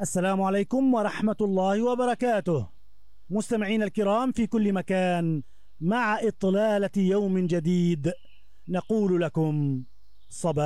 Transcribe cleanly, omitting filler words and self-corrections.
السلام عليكم ورحمة الله وبركاته. مستمعين الكرام في كل مكان، مع إطلالة يوم جديد نقول لكم صباح